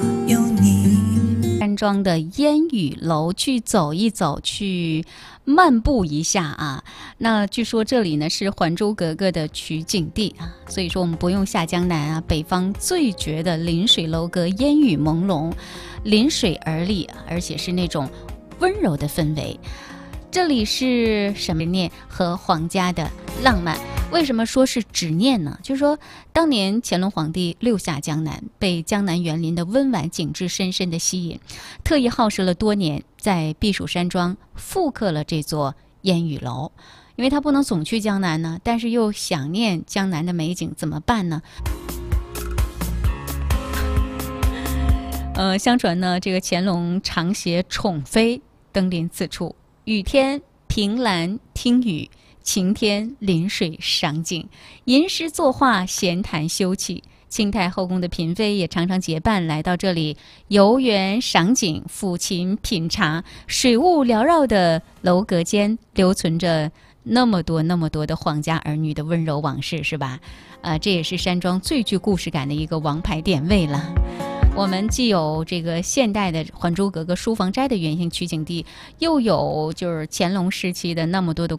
有你。 山庄的烟雨楼去走一走，去漫步一下啊。那据说这里呢是《还珠格格》的取景地啊，所以说我们不用下江南啊，北方最绝的临水楼阁，烟雨朦胧，临水而立，而且是那种温柔的氛围。这里是什么念和皇家的浪漫？为什么说是执念呢？就是说，当年乾隆皇帝六下江南，被江南园林的温婉景致深深的吸引，特意耗时了多年，在避暑山庄复刻了这座烟雨楼。因为他不能总去江南呢，但是又想念江南的美景，怎么办呢？相传呢，这个乾隆常携宠妃登临此处，雨天凭栏听雨，晴天临水赏景，吟诗作画，闲谈休憩。清太后宫的嫔妃也常常结伴来到这里游园赏景、抚琴品茶。水雾缭绕的楼阁间，留存着那么多的皇家儿女的温柔往事，是吧？这也是山庄最具故事感的一个王牌点位了。我们既有这个现代的《还珠格格》书房斋的原型取景地，又有就是乾隆时期的那么多的